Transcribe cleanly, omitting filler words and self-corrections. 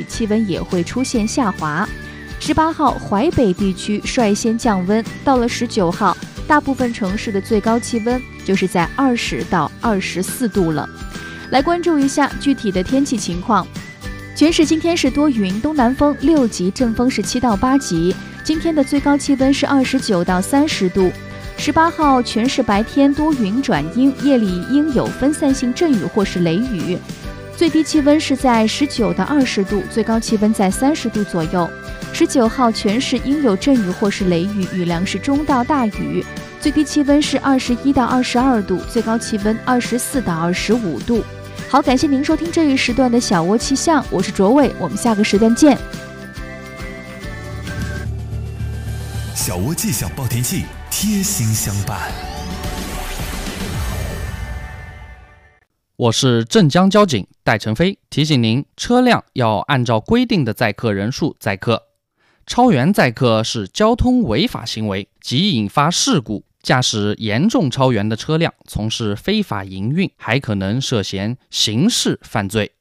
气温也会出现下滑。18号，淮北地区率先降温，到了19号，大部分城市的最高气温就是在20到24度了。来关注一下具体的天气情况。全市今天是多云，东南风6级，阵风是7到8级。今天的最高气温是29到30度。18号，全市白天多云转阴，夜里应有分散性阵雨或是雷雨。最低气温是在19到20度，最高气温在30度左右。19号，全市应有阵雨或是雷雨，雨量是中到大雨。最低气温是21到22度，最高气温24到25度。好，感谢您收听这一时段的小窝气象，我是卓伟，我们下个时段见。 小窝气象报天气，贴心相伴。 我是镇江交警戴成飞，提醒您，车辆要按照规定的载客人数载客。超员载客是交通违法行为，即引发事故。驾驶严重超员的车辆从事非法营运，还可能涉嫌刑事犯罪。